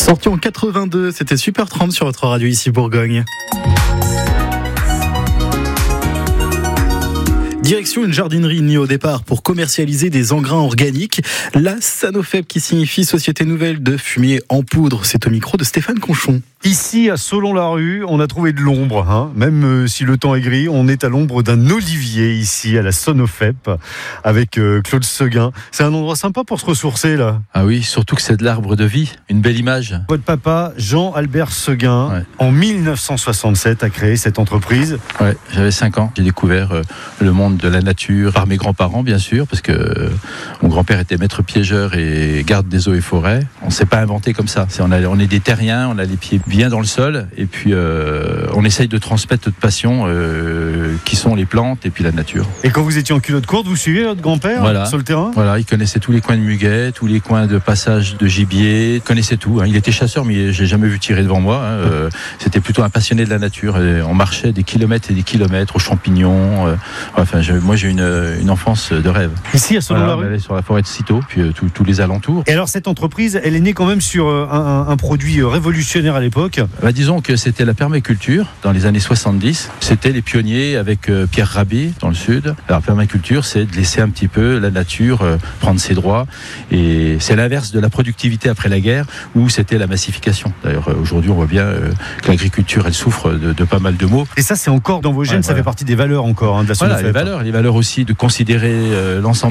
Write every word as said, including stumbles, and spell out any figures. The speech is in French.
Sorti en quatre-vingt-deux, c'était Super trente sur votre radio ici Bourgogne. Direction une jardinerie née au départ pour commercialiser des engrais organiques. La Sanofep, qui signifie Société Nouvelle de Fumier en Poudre. C'est au micro de Stéphane Conchon. Ici, à Solon-la-Rue, on a trouvé de l'ombre. Hein. Même euh, si le temps est gris, on est à l'ombre d'un olivier ici, à la Sanofep, avec euh, Claude Seguin. C'est un endroit sympa pour se ressourcer, là. Ah oui, surtout que c'est de l'arbre de vie. Une belle image. Votre papa, Jean-Albert Seguin, ouais. en dix-neuf cent soixante-sept, a créé cette entreprise. Ouais, j'avais cinq ans. J'ai découvert euh, le monde de la nature par mes grands-parents, bien sûr, parce que euh, mon grand-père était maître piégeur et garde des eaux et forêts. On ne s'est pas inventé comme ça. C'est, on, a, on est des terriens, on a les pieds bien dans le sol, et puis euh, on essaye de transmettre notre passion, euh, qui sont les plantes et puis la nature. Et quand vous étiez en culotte courte, vous suiviez votre grand-père voilà. sur le terrain ? Voilà, il connaissait tous les coins de muguet, tous les coins de passage de gibier, il connaissait tout. Hein. Il était chasseur, mais je l'ai jamais vu tirer devant moi. Hein. Euh, c'était plutôt un passionné de la nature. Et on marchait des kilomètres et des kilomètres aux champignons. Euh, enfin, je, moi, j'ai une, une enfance de rêve. Ici, à Solon-la-Rue, voilà, on allait sur la forêt de Cîteaux, puis euh, tous les alentours. Et alors, cette entreprise, elle est née quand même sur un, un, un produit révolutionnaire à l'époque. Bah, disons que c'était la permaculture dans les années soixante-dix. C'était les pionniers avec euh, Pierre Rabhi dans le sud. Alors, la permaculture, c'est de laisser un petit peu la nature euh, prendre ses droits. Et c'est l'inverse de la productivité après la guerre, où c'était la massification. D'ailleurs, euh, aujourd'hui, on voit bien euh, que l'agriculture, elle souffre de, de pas mal de maux. Et ça, c'est encore dans vos gènes, ouais, ça voilà. fait partie des valeurs encore hein, de la Sanofep. Voilà, les valeurs, les valeurs aussi de considérer euh, l'ensemble